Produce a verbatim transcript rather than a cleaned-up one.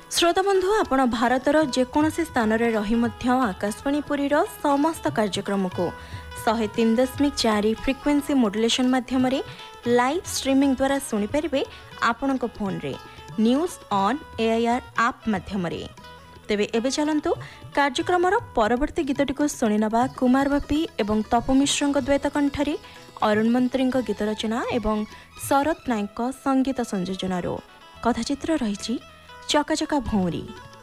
श्रोता बंधु आपण भारतर जेकोसी स्थान में रही आकाशवाणी पुरी समस्त कार्यक्रम को शहे तीन दशमिक चार फ्रिक्वेन्सी मॉड्यूलेशन माध्यम लाइव स्ट्रीमिंग द्वारा सुनी पारे आपण फोन रे न्यूज ऑन एआईआर आप माध्यम तेबे एबे चलंतु कार्यक्रम परवर्ती गीतटी को सुनी नबा कुमार बापी एवं तपु मिश्र द्वैत कंठरी अरुण मंत्री गीत रचना एवं शरत नायक संगीत संयोजन कथाचित्र रही चका चका भौरी।